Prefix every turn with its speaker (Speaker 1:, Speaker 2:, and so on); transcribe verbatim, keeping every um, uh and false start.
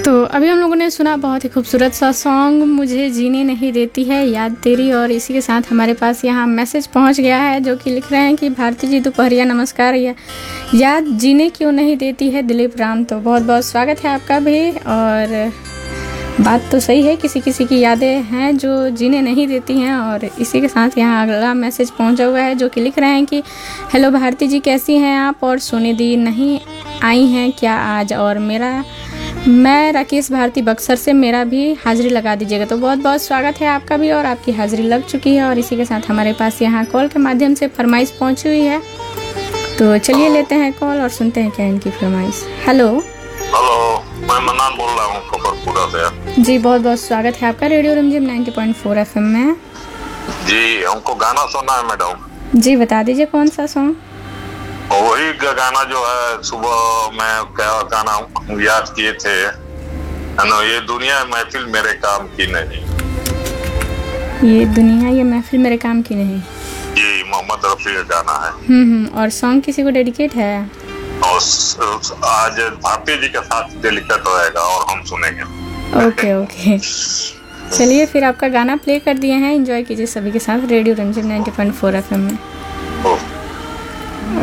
Speaker 1: तो अभी हम लोगों ने सुना बहुत ही खूबसूरत सा सॉन्ग मुझे जीने नहीं देती है याद तेरी। और इसी के साथ हमारे पास यहाँ मैसेज पहुँच गया है जो कि लिख रहे हैं कि भारती जी दोपहरिया नमस्कार, या याद जीने क्यों नहीं देती है दिलीप राम। तो बहुत बहुत स्वागत है आपका भी। और बात तो सही है, किसी किसी की यादें हैं जो जीने नहीं देती हैं। और इसी के साथ यहाँ अगला मैसेज पहुँचा हुआ है जो कि लिख रहे हैं कि हेलो भारती जी, कैसी हैं आप और सुनिधि नहीं आई हैं क्या आज। और मेरा मैं राकेश भारती बक्सर से, मेरा भी हाज़िरी लगा दीजिएगा। तो बहुत बहुत स्वागत है आपका भी और आपकी हाज़िरी लग चुकी है। और इसी के साथ हमारे पास यहाँ कॉल के माध्यम से फरमाइश पहुँची हुई है, तो चलिए लेते हैं कॉल और सुनते हैं क्या इनकी फरमाइश। हेलो
Speaker 2: हेलो, मैं मन्नान बोल रहा हूँ खपरपुरा से।
Speaker 1: जी बहुत बहुत स्वागत है आपका रेडियो रिमझिम नाइंटी पॉइंट फोर एफएम में।
Speaker 2: जी हमको गाना सुनना है मैडम।
Speaker 1: जी बता दीजिए कौन सा सॉन्ग।
Speaker 2: वही गाना जो है सुबह में क्या गाना याद किए थे, ना ये दुनिया महफिल मेरे काम की नहीं।
Speaker 1: ये दुनिया ये महफिल मेरे काम की नहीं,
Speaker 2: ये मोहम्मद रफी का गाना है।
Speaker 1: हम्म हम्म और सॉन्ग किसी को डेडिकेट है?
Speaker 2: और आज भारती जी के साथ डेलिकेट रहेगा और हम सुनेंगे।
Speaker 1: ओके ओके चलिए फिर आपका गाना प्ले कर दिए हैं, एंजॉय कीजिए सभी के साथ रेडियो रिमझिम नाइंटी पॉइंट फोर एफएम में।